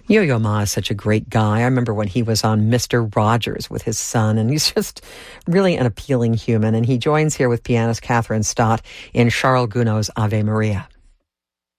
Yo-Yo Ma is such a great guy. I remember when he was on Mr. Rogers with his son, and he's just really an appealing human. And he joins here with pianist Kathryn Stott in Charles Gounod's Ave Maria.